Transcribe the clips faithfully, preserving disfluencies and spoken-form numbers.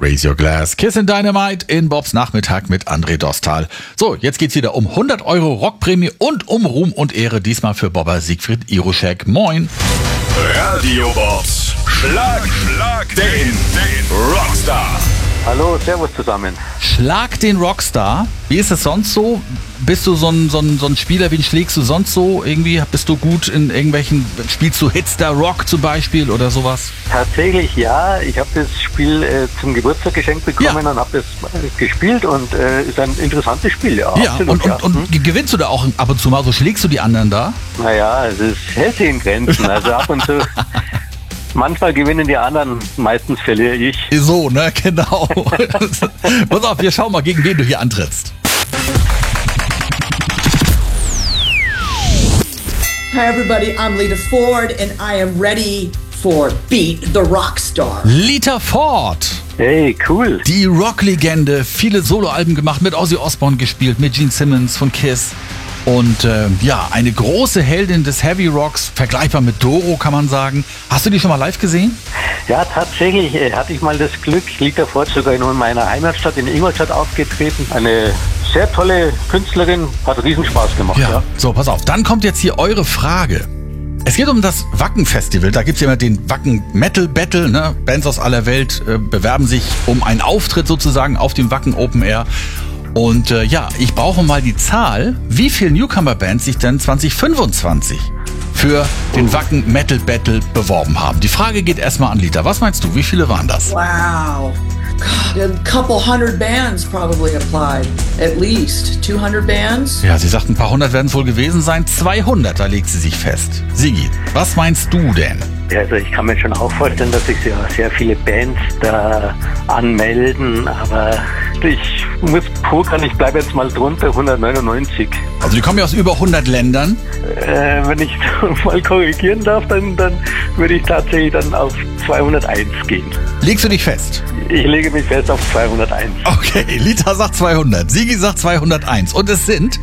Raise Your Glass. Kiss in Dynamite in Bobs Nachmittag mit André Dostal. So, jetzt geht's wieder um hundert Euro Rockprämie und um Ruhm und Ehre. Diesmal für Bobber Siegfried Iruschek. Moin. Radio Bobs. Schlag, Schlag den, den Rockstar. Hallo, servus zusammen. Schlag den Rockstar. Wie ist es sonst so? Bist du so ein, so ein, so ein Spieler, wen schlägst du sonst so? Irgendwie bist du gut in irgendwelchen, spielst du Hitster Rock zum Beispiel oder sowas? Tatsächlich ja, ich habe das Spiel äh, zum Geburtstag geschenkt bekommen ja. und habe das äh, gespielt und äh, ist ein interessantes Spiel, ja. Ja, absolut, und, und, ja. und hm? gewinnst du da auch ab und zu mal, so schlägst du die anderen da? Naja, es ist, hält sich in Grenzen, also ab und zu... Manchmal gewinnen die anderen, meistens verliere ich. So, ne, genau. Pass auf, wir schauen mal, gegen wen du hier antrittst. Hi everybody, I'm Lita Ford and I am ready for Beat the Rockstar. Lita Ford. Hey, cool. Die Rocklegende, viele Soloalben gemacht, mit Ozzy Osbourne gespielt, mit Gene Simmons von Kiss. Und äh, ja, eine große Heldin des Heavy Rocks, vergleichbar mit Doro, kann man sagen. Hast du die schon mal live gesehen? Ja, tatsächlich äh, hatte ich mal das Glück, Lita Ford sogar in meiner Heimatstadt in Ingolstadt aufgetreten. Eine sehr tolle Künstlerin, hat riesen Spaß gemacht. Ja, ja. So, pass auf, dann kommt jetzt hier eure Frage. Es geht um das Wacken-Festival. Da gibt's ja immer den Wacken Metal Battle. Ne? Bands aus aller Welt äh, bewerben sich um einen Auftritt sozusagen auf dem Wacken Open Air. Und äh, ja, ich brauche mal die Zahl, wie viele Newcomer-Bands sich denn zwanzig fünfundzwanzig für den Wacken Metal Battle beworben haben. Die Frage geht erstmal an Lita. Was meinst du, wie viele waren das? Wow. God, a couple hundred bands probably applied. At least two hundred bands. Ja, sie sagt, ein paar hundert werden es wohl gewesen sein. zweihundert, da legt sie sich fest. Sigi, was meinst du denn? Ja, also ich kann mir schon auch vorstellen, dass sich sehr, sehr viele Bands da anmelden, aber ich muss pokern, ich bleibe jetzt mal drunter, hundertneunundneunzig. Also die kommen ja aus über hundert Ländern. Äh, wenn ich mal korrigieren darf, dann, dann würde ich tatsächlich dann auf zweihunderteins gehen. Legst du dich fest? Ich lege mich fest auf zweihunderteins. Okay, Lita sagt zweihundert, Sigi sagt zweihunderteins und es sind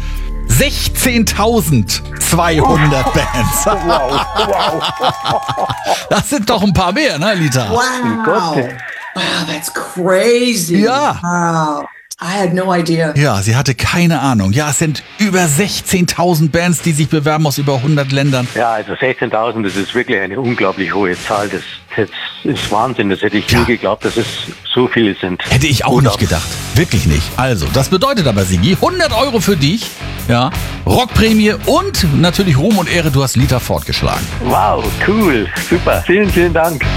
sechzehntausendzweihundert oh. Bands. Wow, wow. Das sind doch ein paar mehr, ne, Lita? Wow. Wow, that's crazy. Ja. Wow. I had no idea. Ja, sie hatte keine Ahnung. Ja, es sind über sechzehntausend Bands, die sich bewerben aus über hundert Ländern. Ja, also sechzehntausend, das ist wirklich eine unglaublich hohe Zahl. Das, das ist Wahnsinn. Das hätte ich ja. nie geglaubt, dass es so viele sind. Hätte ich auch nicht gedacht. Wirklich nicht. Also, das bedeutet aber, Sigi, hundert Euro für dich. Ja, Rockprämie und natürlich Ruhm und Ehre. Du hast Lita Ford geschlagen. Wow, cool. Super. Vielen, vielen Dank.